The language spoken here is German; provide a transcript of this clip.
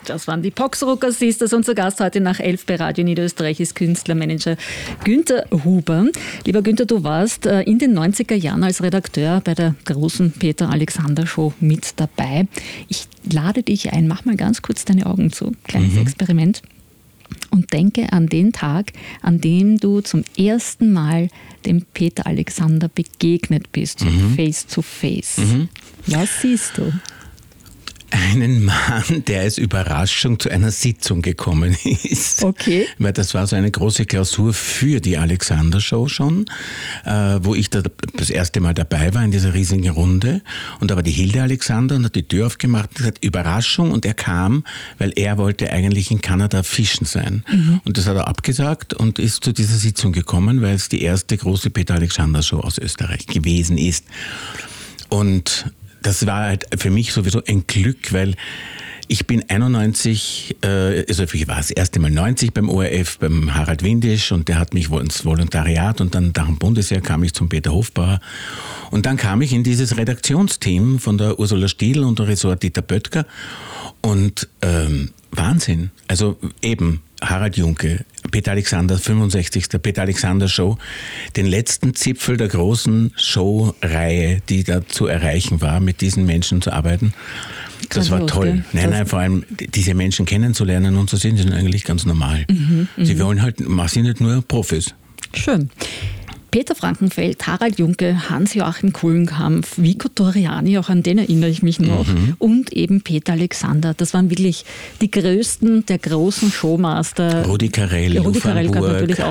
Das waren die Poxrocker Sisters. Unser Gast heute nach 11 bei Radio Niederösterreich ist Künstlermanager Günther Huber. Lieber Günther, du warst in den 90er Jahren als Redakteur bei der großen Peter Alexander Show mit dabei. Ich lade dich ein, mach mal ganz kurz deine Augen zu. Kleines Experiment. Und denke an den Tag, an dem du zum ersten Mal dem Peter Alexander begegnet bist, face to face. Was siehst du? Einen Mann, der als Überraschung zu einer Sitzung gekommen ist. Okay. Weil das war so eine große Klausur für die Alexander-Show schon, wo ich das erste Mal dabei war in dieser riesigen Runde. Und da war die Hilde Alexander und hat die Tür aufgemacht und gesagt, Überraschung. Und er kam, weil er wollte eigentlich in Kanada fischen sein. Und das hat er abgesagt und ist zu dieser Sitzung gekommen, weil es die erste große Peter Alexander-Show aus Österreich gewesen ist. Und das war halt für mich sowieso ein Glück, weil ich bin 91, also ich war das erste Mal 90 beim ORF, beim Harald Windisch und der hat mich ins Volontariat und dann nach dem Bundesheer kam ich zum Peter Hofbauer und dann kam ich in dieses Redaktionsteam von der Ursula Stiedl und der Ressort Dieter Böttger und Wahnsinn, also eben Harald Junke, Peter Alexander, 65. Peter Alexander Show, den letzten Zipfel der großen Showreihe, die da zu erreichen war, mit diesen Menschen zu arbeiten. Das war toll. Nein, vor allem diese Menschen kennenzulernen und zu sehen, sie sind eigentlich ganz normal. Sie wollen halt, sind nicht nur Profis. Schön. Peter Frankenfeld, Harald Junke, Hans-Joachim Kulenkampff, Vico Torriani, auch an den erinnere ich mich noch, und eben Peter Alexander. Das waren wirklich die größten der großen Showmaster. Rudi Carrell, gehört natürlich auch